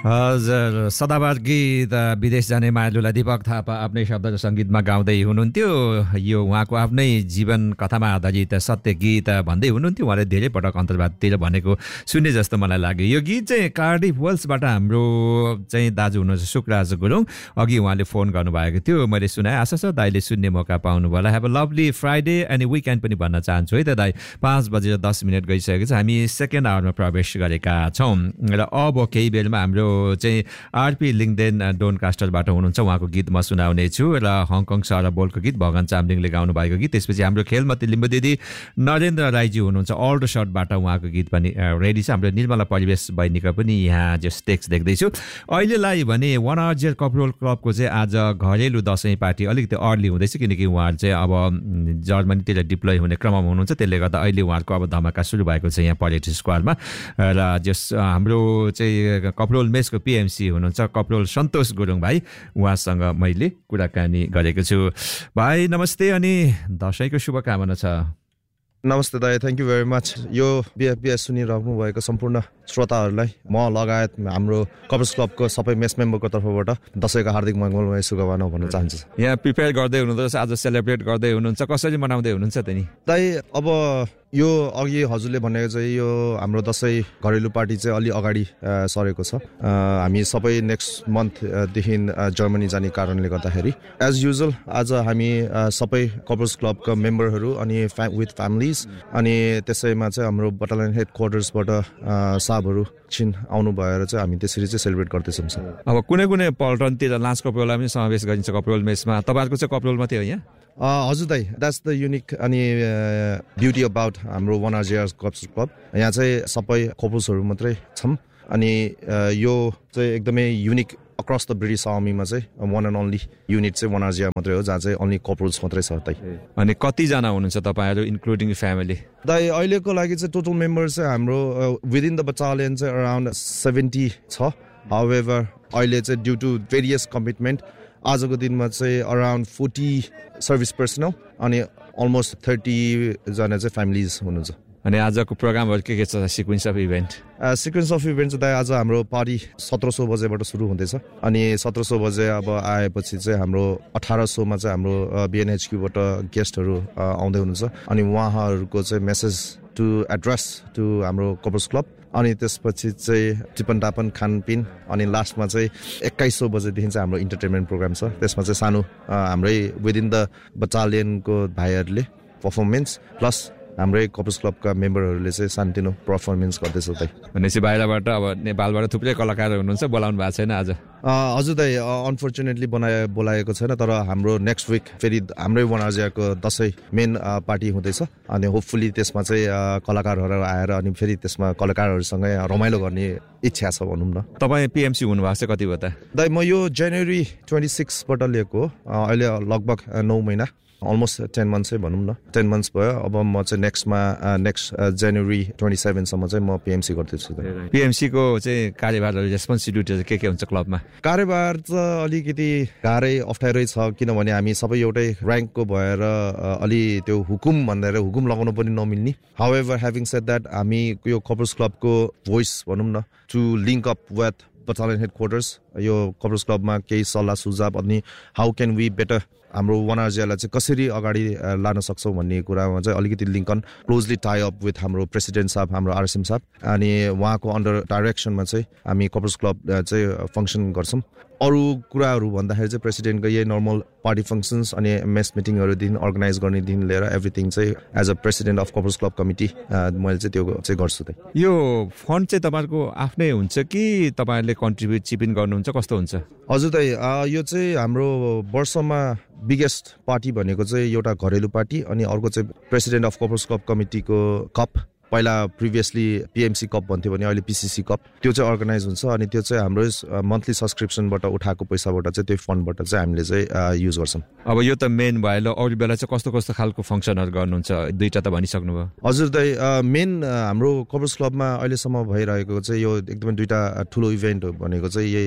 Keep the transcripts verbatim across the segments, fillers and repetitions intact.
हजुर, सदाबहार गीत विदेश जाने मायालुलाई दीपक थापा आफ्नै शब्द र सङ्गीतमा गाउँदै हुनुहुन्थ्यो। यो उहाँको आफ्नै जीवन कथामा आधारित सत्य गीत भन्दै हुनुहुन्थ्यो। उहाँले धेरै पटक अन्तर्वार्तातिर भनेको सुन्ने जस्तो मलाई लाग्यो। यो गीत चाहिँ कार्डिफ वेल्सबाट हाम्रो चाहिँ दाजु हुनुहुन्छ सुकराज गुरुङ, अघि उहाँले फोन गर्नुभएको थियो, मैले सुनाएँ। आशा छ दाइले सुन्ने मौका पाउनुभयो होला। Have a lovely Friday and weekend पनि भन्न चाहन्छु है त दाइ। पाँच बजेर दस मिनट गइसकेको छ, हामी सेकेन्ड आवरमा प्रवेश गरेका छौँ र अब केही बेरमा हाम्रो चाहिँ आरपी लिङदेन डोनकास्टरबाट हुनुहुन्छ, उहाँको गीत म सुनाउने छु र हङकङ सहर बोलको गीत भगन चामलिङले गाउनु भएको गीत। त्यसपछि हाम्रो खेलमती लिम्बू दिदी नरेन्द्र राईजी हुनुहुन्छ ओल्ड सर्टबाट, उहाँको गीत पनि रेडी छ। हाम्रो निर्मला परिवेश बहिनीको पनि यहाँ जो टेक्स्ट देख्दैछु। अहिलेलाई भने वान आवर कपरोल क्लबको चाहिँ आज घरेलु दसैँ पार्टी अलिकति अर्ली हुँदैछ, किनकि उहाँहरू चाहिँ अब जर्मनीतिर डिप्लोय हुने क्रममा हुनुहुन्छ। त्यसले गर्दा अहिले उहाँहरूको अब धमाका सुरु भएको छ यहाँ परेड स्क्वायरमा। र जस हाम्रो चाहिँ कपरोल मेसको पिएमसी हुनुहुन्छ कपरोल सन्तोष गुरुङ भाइ, उहाँसँग मैले कुराकानी गरेको छु। भाइ नमस्ते अनि दसैँको शुभकामना छ। नमस्ते दाइ, थ्याङ्क यू भेरी मच। यो बिएफबिएस सुनिराख्नु भएको सम्पूर्ण श्रोताहरूलाई म लगायत हाम्रो कपल्स क्लबको सबै मेस मेम्बरको तर्फबाट दसैँको हार्दिक मङ्गलमय शुभकामना भन्न चाहन्छु। यहाँ प्रिपेयर गर्दै हुनुहुन्छ, आज सेलिब्रेट गर्दै हुनुहुन्छ, कसरी मनाउँदै हुनुहुन्छ त नि दाइ? अब यो अघि हजुरले भनेको चाहिँ यो हाम्रो दसैँ घरेलु पार्टी चाहिँ अलि अगाडि सरेको छ। हामी सबै नेक्स्ट मन्थदेखि जर्मनी जाने कारणले गर्दाखेरि एज युजुअल आज हामी सबै कपल्स क्लबका मेम्बरहरू अनि विथ फ्यामिलिज अनि त्यसैमा चाहिँ हाम्रो बटालियन हेड क्वार्टर्सबाट साहबहरू छिन आउनु भएर चाहिँ हामी त्यसरी चाहिँ सेलिब्रेट गर्दैछौँ सर। अब कुनै कुनै पल्टनतिर लान्च कपरोललाई पनि समावेश गरिन्छ कपरोल मेसमा, तपाईँहरूको चाहिँ कपरोल मात्रै हो यहाँ? हजुर दाइ, द्याट्स द युनिक अनि ब्युटी अबाउट हाम्रो वान आर कप्स क्लब। यहाँ चाहिँ सबै कपल्सहरू मात्रै छौँ अनि यो चाहिँ एकदमै युनिक अक्रस द ब्रिटिस आर्मीमा चाहिँ वान एन्ड ओन्ली युनिट चाहिँ वान आर मात्रै हो जहाँ चाहिँ ओन्ली कपल्स मात्रै छ दाइ। अनि कतिजना हुनुहुन्छ तपाईँहरू इन्क्लुडिङ फ्यामिली? दाइ अहिलेको लागि चाहिँ टोटल मेम्बर चाहिँ हाम्रो विदिन द बटालियन चाहिँ अराउन्ड सेभेन्टी छ। हाउएभर अहिले चाहिँ ड्यु टु भेरियस कमिटमेन्ट आजको दिनमा चाहिँ अराउन्ड फोर्टी सर्भिस पर्सनल अनि अलमोस्ट थर्टीजना चाहिँ फ्यामिलिज हुनुहुन्छ। अनि आजको प्रोग्रामहरू के के छ? Sequence of event sequence of event चाहिँ आज हाम्रो पार्टी सत्र सौ बजेबाट सुरु हुँदैछ अनि सत्र सौ बजे अब आएपछि चाहिँ हाम्रो अठार सौमा चाहिँ हाम्रो बिएनएचक्यूबाट गेस्टहरू आउँदै हुनुहुन्छ अनि उहाँहरूको चाहिँ मेसेज टु एड्रेस टु हाम्रो कपल्स क्लब अनि त्यसपछि चाहिँ टिपन टापन खानपिन अनि लास्टमा चाहिँ एक्काइस सौ बजेदेखि चाहिँ हाम्रो इन्टरटेनमेन्ट प्रोग्राम छ। त्यसमा चाहिँ सानो हाम्रै विदिन द बटालियनको भाइहरूले पर्फर्मेन्स प्लस हाम्रै कपल्स क्लबका मेम्बरहरूले चाहिँ सानोतिनो पर्फर्मेन्स गर्दैछ दाइ। भनेपछि बाहिरबाट अब नेपालबाट थुप्रै कलाकारहरू हुनुहुन्छ, बोलाउनु भएको छैन आज? हजुर दाइ, अनफर्चुनेटली बनाए बोलाएको छैन, तर हाम्रो नेक्स्ट विक फेरि हाम्रै वान आरजिआरको दसैँ मेन पार्टी हुँदैछ अनि होपफुली त्यसमा चाहिँ कलाकारहरू आएर अनि फेरि त्यसमा कलाकारहरूसँगै रमाइलो गर्ने इच्छा छ भनौँ न। तपाईँ पिएमसी हुनुभएको छ कति हो त? दाइ म यो जनवरी ट्वेन्टी सिक्सबाट लिएको हो, अहिले लगभग नौ महिना अलमोस्ट टेन मन्थ्सै भनौँ न, टेन मन्थ्स भयो। अब म चाहिँ नेक्स्टमा नेक्स्ट जनवरी ट्वेन्टी सेभेनसम्म चाहिँ म पिएमसी गर्दैछु। पिएमसीको चाहिँ कार्यभारहरू रेस्पोन्सिबिलिटीहरू के के हुन्छ क्लबमा? कार्यभार चाहिँ अलिकति गाह्रै अप्ठ्यारै छ किनभने हामी सबै एउटै ऱ्याङ्कको भएर अलि त्यो हुकुम भनेर हुकुम लगाउनु पनि नमिल्ने। हाउएभर ह्याभिङ सेड द्याट हामी यो कपल्स क्लबको भोइस भनौँ न to link up with battalion head quarters, यो कपल्स क्लबमा केही सल्लाह सुझाव अनि हाउ क्यान वी बेटर हाम्रो वान आरजिआरलाई चाहिँ कसरी अगाडि लान सक्छौँ भन्ने कुरामा चाहिँ अलिकति Lincoln closely tie up with हाम्रो प्रेसिडेन्ट साहब, हाम्रो आरएसएम साहब अनि उहाँको अन्डर डाइरेक्सनमा चाहिँ हामी कपल्स क्लब चाहिँ फङ्सन गर्छौँ। अरू कुराहरू भन्दाखेरि चाहिँ प्रेसिडेन्टको यही नर्मल पार्टी फङ्सन्स अनि मेस मिटिङहरूदेखि अर्गनाइज गर्नेदेखि लिएर एभ्रिथिङ चाहिँ as a president of couples club committee मैले चाहिँ त्यो चाहिँ गर्छु। त यो फन्ड चाहिँ तपाईँहरूको आफ्नै हुन्छ कि तपाईँहरूले कन्ट्रिब्युट चिपिन गर्नुहुन्छ, कस्तो हुन्छ? हजुर दाइ, यो चाहिँ हाम्रो वर्षमा बिगेस्ट पार्टी भनेको चाहिँ एउटा घरेलु पार्टी अनि अर्को चाहिँ president of couples club कमिटीको cup, पहिला प्रिभियसली पिएमसी कप भन्थ्यो भने अहिले पिसिसी कप, त्यो चाहिँ अर्गनाइज हुन्छ अनि त्यो चाहिँ हाम्रो मन्थली सब्सक्रिप्सनबाट उठाएको पैसाबाट चाहिँ त्यो फन्डबाट चाहिँ हामीले चाहिँ युज गर्छौँ। अब यो त मेन भयो, अरू बेला चाहिँ कस्तो कस्तो खालको फङ्सनहरू गर्नुहुन्छ? दुईवटा त भनिसक्नुभयो। हजुर दाइ, मेन हाम्रो कपल्स क्लबमा अहिलेसम्म भइरहेको चाहिँ यो एकदमै दुईवटा ठुलो इभेन्ट भनेको चाहिँ यही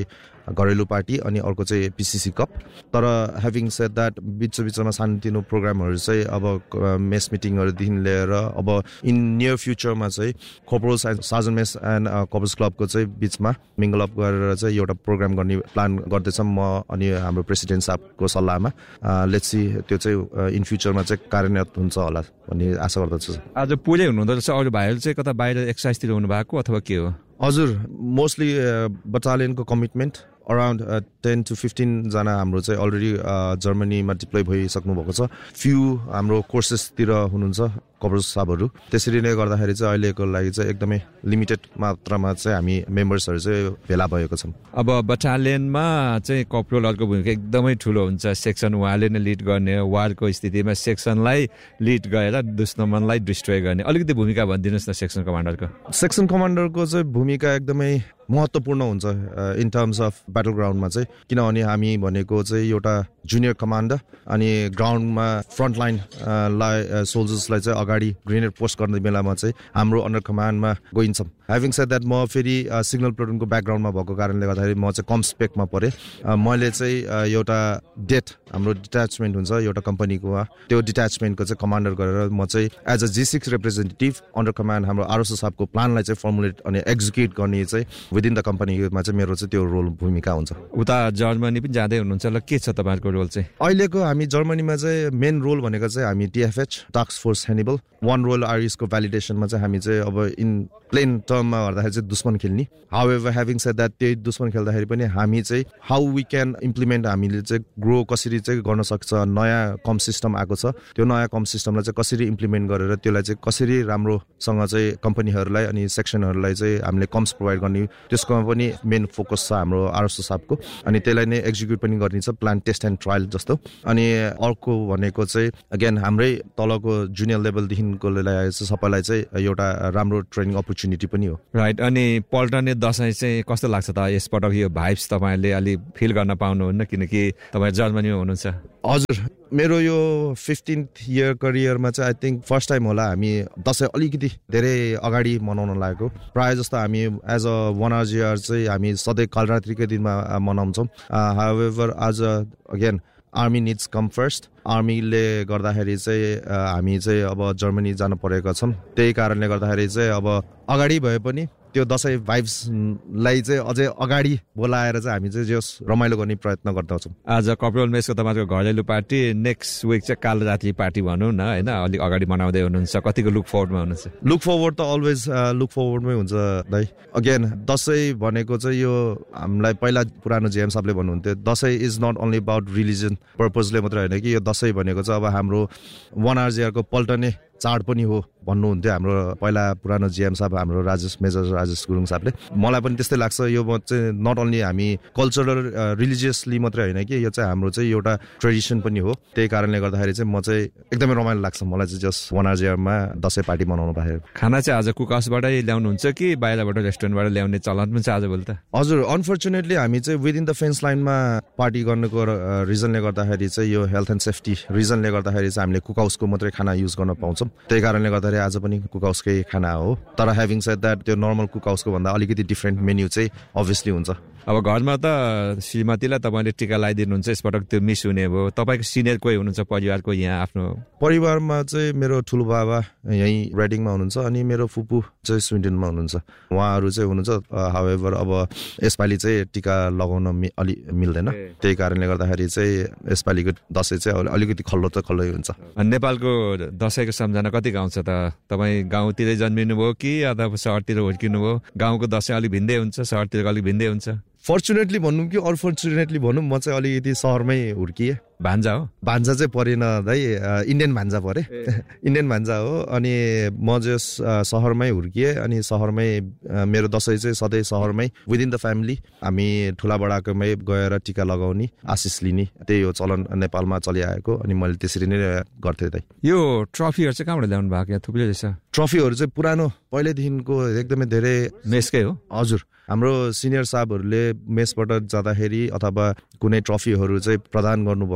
घरेलु पार्टी अनि अर्को चाहिँ पिसिसी कप तर ह्याभिङ सेड द्याट बिच बिचमा सानोतिनो प्रोग्रामहरू चाहिँ अब मेस मिटिङहरूदेखि लिएर अब इन नियर फ्युचरमा चाहिँ कोपरोल्स एन्ड साजन मेस एन्ड कोपरोल्स क्लबको चाहिँ बिचमा मिङ्गल अप गरेर चाहिँ एउटा प्रोग्राम गर्ने प्लान गर्दैछौँ म अनि हाम्रो प्रेसिडेन्ट साहबको सल्लाहमा लेट्स सी त्यो चाहिँ इन फ्युचरमा चाहिँ कार्यान्वित हुन्छ होला भन्ने आशा गर्दछु। आज पुरै हुनुहुँदो रहेछ अरू भाइहरू चाहिँ कता बाहिर एक्सर्साइजतिर हुनुभएको अथवा के हो? हजुर mostly बटालियनको commitment around ten to fifteen जना हाम्रो चाहिँ अलरेडी जर्मनीमा डिप्लोय भइसक्नु भएको छ। फ्यु हाम्रो कोर्सेसतिर हुनुहुन्छ कोपरोल्स साहबहरू त्यसरी नै गर्दाखेरि चाहिँ अहिलेको लागि चाहिँ एकदमै लिमिटेड मात्रामा चाहिँ हामी मेम्बर्सहरू चाहिँ भेला भएको छौँ। अब बटालियनमा चाहिँ कोपरोलहरूको भूमिका एकदमै ठुलो हुन्छ। सेक्सन उहाँले नै लिड गर्ने वारको स्थितिमा सेक्सनलाई लिड गरेर दुश्मनलाई डिस्ट्रोय गर्ने अलिकति भूमिका भनिदिनुहोस् न सेक्सन कमान्डरको। सेक्सन कमान्डरको चाहिँ भूमिका एकदमै महत्त्वपूर्ण हुन्छ इन टर्म्स अफ ब्याटल ग्राउन्डमा चाहिँ किनभने हामी भनेको चाहिँ एउटा जुनियर कमान्डर अनि ग्राउन्डमा फ्रन्ट लाइन लाई सोल्जर्सलाई चाहिँ अगाडि ग्रेनेड पोस्ट गर्ने बेलामा चाहिँ हाम्रो अन्डर कमान्डमा गइन्छौँ। ह्याभिङ सेड द्याट म फेरि सिग्नल प्लेटुनको ब्याकग्राउन्डमा भएको कारणले गर्दाखेरि म चाहिँ कम स्पेकमा परेँ। मैले चाहिँ एउटा डेट हाम्रो डिट्याचमेन्ट हुन्छ एउटा कम्पनीकोमा त्यो डिट्याचमेन्टको चाहिँ कमान्डर गरेर म चाहिँ as a G six representative under command हाम्रो आरओसो साहबको प्लानलाई चाहिँ फर्मुलेट अनि एक्जिक्युट गर्ने चाहिँ विदिन द कम्पनीमा चाहिँ मेरो चाहिँ त्यो रोल भूमिका हुन्छ। उता जर्मनी पनि जाँदै हुनुहुन्छ ल के छ तपाईँहरूको रोल चाहिँ? अहिलेको हामी जर्मनीमा चाहिँ मेन रोल भनेको चाहिँ हामी टिएफएच टास्क फोर्स हेनिबल वान रोल आरइसको भ्यालिडेसनमा चाहिँ हामी चाहिँ अब इन प्लेन टर्ममा गर्दाखेरि चाहिँ दुश्मन खेल्ने। हाउएभर ह्याभिङ सेड द्याट त्यही दुश्मन खेल्दाखेरि पनि हामी चाहिँ हाउ वी क्यान इम्प्लिमेन्ट हामीले चाहिँ ग्रो कसरी चाहिँ गर्न सक्छ। नयाँ कम सिस्टम आएको छ त्यो नयाँ कम सिस्टमलाई चाहिँ कसरी इम्प्लिमेन्ट गरेर त्यसलाई चाहिँ कसरी राम्रोसँग चाहिँ कम्पनीहरूलाई अनि सेक्सनहरूलाई चाहिँ हामीले कम्स प्रोभाइड गर्ने त्यसकोमा पनि मेन फोकस छ हाम्रो आरएसओ साहबको अनि त्यसलाई नै एक्जिक्युट पनि गर्ने छ प्लान टेस्ट एन्ड ट्रायल जस्तो। अनि अर्को भनेको चाहिँ अगेन हाम्रै तलको जुनियर लेभलदेखिको लिएर सबैलाई चाहिँ एउटा राम्रो ट्रेनिङ अपर्च्युनिटी पनि हो। राइट। अनि पल्टने दसैँ चाहिँ कस्तो लाग्छ त यसपटक यो भाइब्स तपाईँले अलि फिल गर्न पाउनुहुन्न किनकि तपाईँ जर्मनीमा हुनुहुन्छ? हजुर मेरो यो फिफ्टिन्थ इयर करियरमा चाहिँ आई थिङ्क फर्स्ट टाइम होला हामी दसैँ अलिकति धेरै अगाडि मनाउन लागेको। प्रायः जस्तो हामी as a one hour GR चाहिँ हामी सधैँ कालरात्रिकै दिनमा मनाउँछौँ। हाउएभर आज again army needs come first. आर्मीले गर्दाखेरि चाहिँ हामी चाहिँ अब जर्मनी जानु परेको छौँ। त्यही कारणले गर्दाखेरि चाहिँ अब अगाडि भए पनि त्यो दसैँ भाइब्सलाई चाहिँ अझै अगाडि बोलाएर चाहिँ हामी चाहिँ जस रमाइलो गर्ने प्रयत्न गर्दछौँ। आज कपरोल मेसको तपाईँको घरेलु पार्टी नेक्स्ट विक चाहिँ कालरात्रि पार्टी भनौँ न होइन अलिक अगाडि मनाउँदै हुनुहुन्छ कतिको लुक फरवर्डमा हुनुहुन्छ? लुक फरवर्ड त अलवेज लुक फरवर्डमै हुन्छ दाइ। अगेन दसैँ भनेको चाहिँ यो हामीलाई पहिला पुरानो जेएम साहबले भन्नुहुन्थ्यो Dashain is not only about religion पर्पजले मात्रै होइन कि यो दसैँ भनेको चाहिँ अब हाम्रो वान आवर जिआरको पल्टने चाड पनि हो भन्नुहुन्थ्यो हाम्रो पहिला पुरानो जिएम साहब हाम्रो राजेश मेजर राजेश गुरुङ साहबले। मलाई पनि त्यस्तै लाग्छ यो चाहिँ नट ओन्ली हामी कल्चरल रिलिजियसली मात्रै होइन कि यो चाहिँ हाम्रो चाहिँ एउटा ट्रेडिसन पनि हो। त्यही कारणले गर्दाखेरि चाहिँ म चाहिँ एकदमै रमाइलो लाग्छ मलाई चाहिँ just one hour जिआरमा Dashain party मनाउनु पाएको। खाना चाहिँ आज कुक हाउसबाटै ल्याउनुहुन्छ कि बाहिरबाट रेस्टुरेन्टबाट ल्याउने चलन पनि छ आजभोलि त? हजुर अनफर्चुनेटली हामी चाहिँ विदिन द फेन्स लाइनमा पार्टी गर्नुको रिजनले गर्दाखेरि चाहिँ यो हेल्थ एन्ड सेफ्टी रिजनले गर्दाखेरि चाहिँ हामीले कुक हाउसको मात्रै खाना युज गर्न पाउँछौँ। त्यही कारणले गर्दाखेरि आज पनि कुक हाउसकै खाना हो। तर ह्याभिङ सेड द्याट त्यो नर्मल कुक हाउसको भन्दा अलिकति डिफ्रेन्ट मेन्यू चाहिँ अभियसली हुन्छ। अब घरमा त श्रीमतीलाई तपाईँले टिका लगाइदिनुहुन्छ यसपटक त्यो मिस हुने भयो। तपाईँको सिनियर कोही हुनुहुन्छ परिवारको यहाँ? आफ्नो परिवारमा चाहिँ मेरो ठुलो बाबा यहीँ रेडिङमा हुनुहुन्छ अनि मेरो फुपू चाहिँ स्विडेनमा हुनुहुन्छ। उहाँहरू चाहिँ हुनुहुन्छ हाउएभर अब यसपालि चाहिँ टिका लगाउन अलि मिल्दैन। त्यही कारणले गर्दाखेरि चाहिँ यसपालिको दसैँ चाहिँ अलिकति खल्लो त खल्लै हुन्छ। नेपालको दसैँको सम्झना कति गाउँछ त? तपाईँ गाउँतिरै जन्मिनु भयो कि अथवा सहरतिर हुर्किनु भयो? गाउँको दसैँ अलिक भिन्दै हुन्छ, सहरतिरको अलिक भिन्दै हुन्छ? फर्चुनेटली भनौँ कि अनफर्चुनेटली भनौँ म चाहिँ अलिकति सहरमै हुर्किएँ। भान्जा हो? भान्जा चाहिँ परेन दाइ, इन्डियन भान्जा परे। इन्डियन भान्जा हो अनि म जस सहरमै हुर्किएँ अनि सहरमै मेरो दसैँ चाहिँ सधैँ सहरमै विदिन द फ्यामिली हामी ठुला बडाकोमै गएर टिका लगाउने आशिष लिने त्यही हो चलन नेपालमा चलिआएको अनि मैले त्यसरी नै गर्थेँ दाइ। यो ट्रफीहरू चाहिँ कहाँबाट ल्याउनु भएको? यहाँ थुप्रै रहेछ ट्रफीहरू चाहिँ पुरानो पहिलेदेखिको एकदमै धेरै मेसकै हो? हजुर हाम्रो सिनियर साहबहरूले मेसबाट जाँदाखेरि अथवा कुनै ट्रफीहरू चाहिँ प्रदान गर्नुभएको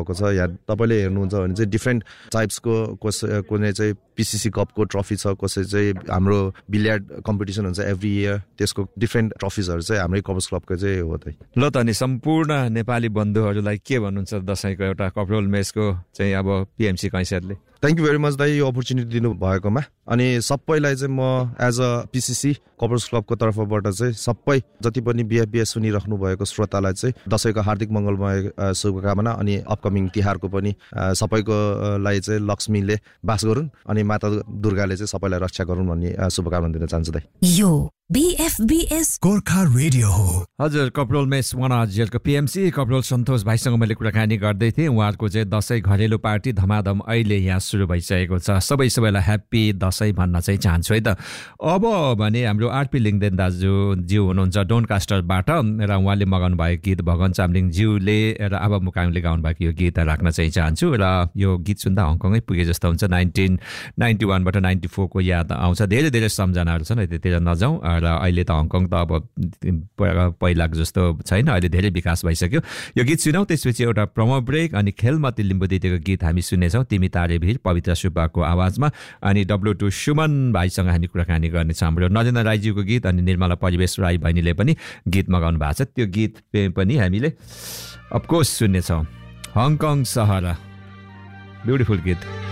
भएको छ। यहाँ तपाईँले हेर्नुहुन्छ भने चाहिँ डिफ्रेन्ट टाइप्सको कसै कुनै चाहिँ पिसिसी कपको ट्रफी छ, कसै चाहिँ हाम्रो बिलियर्ड कम्पिटिसन हुन्छ एभ्री इयर, त्यसको डिफ्रेन्ट ट्रफिजहरू चाहिँ हाम्रै कपल्स क्लबको चाहिँ हो। त ल त अनि सम्पूर्ण नेपाली बन्धुहरूलाई के भन्नुहुन्छ दसैँको एउटा कपरोल मेचको चाहिँ अब PMC कैसेटले? Thank you very much दाइ यो अपर्च्युनिटी दिनुभएकोमा। अनि सबैलाई चाहिँ म एज अ पिसिसी कपल्स क्लबको तर्फबाट चाहिँ सबै जति पनि बिएफबिएस सुनिराख्नु भएको श्रोतालाई चाहिँ दसैँको हार्दिक मङ्गलमय शुभकामना। अनि अपकमिङ तिहारको पनि सबैको लागि चाहिँ लक्ष्मीले बास गरून् अनि माता दुर्गाले चाहिँ सबैलाई रक्षा गरून् भन्ने शुभकामना दिन चाहन्छु दाइ। यो बीएफबीएस गोर्खा रेडियो हो। हजुर, कपरोल मेस वन हजुरको पिएमसी कपरोल सन्तोष भाइसँग मैले कुराकानी गर्दै थिएँ। उहाँहरूको चाहिँ दसैँ घरेलु पार्टी धमाधम अहिले यहाँ सुरु भइसकेको छ। सबै सबैलाई ह्याप्पी दसैँ भन्न चाहिँ चाहन्छु है त। अब भने हाम्रो आरपी लिङदेन दाजु ज्यू हुनुहुन्छ डोनकास्टरबाट र उहाँले मगाउनु भएको गीत भगवान चामलिङ ज्यूले र आबा मुकाङले गाउनु भएको यो गीत राख्न चाहिँ चाहन्छु। र यो गीत सुन्दा हङकङै पुगे जस्तो हुन्छ। नाइन्टिन नाइन्टी वानबाट नाइन्टी फोरको याद आउँछ। धेरै धेरै सम्झनाहरू छन्, त्यतिर नजाउँ। र अहिले त हङकङ त अब पहिलाको जस्तो छैन, अहिले धेरै विकास भइसक्यो। यो गीत सुनौँ, त्यसपछि एउटा प्रोमो ब्रेक अनि खेलमती लिम्बू दिदीको गीत हामी सुन्नेछौँ तिमी तारे भिर पवित्र सुब्बाको आवाजमा। अनि डब्लु टू सुमन भाइसँग हामी कुराकानी गर्नेछौँ। हाम्रो नरेन्द्र राईज्यूको गीत अनि निर्मला परिवेश राई बहिनीले पनि गीत मगाउनु भएको छ, त्यो गीत पनि हामीले अफकोर्स सुन्नेछौँ। हङकङ सहर ब्युटिफुल गीत।